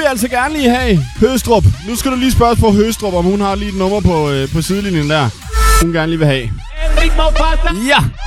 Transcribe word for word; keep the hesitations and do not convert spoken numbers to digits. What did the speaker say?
altså gerne lige have Høstrup. Nu skal du lige spørge på Høstrup, om hun har lige et nummer på, øh, på sidelinjen der. Hun gerne lige vil have. Ja!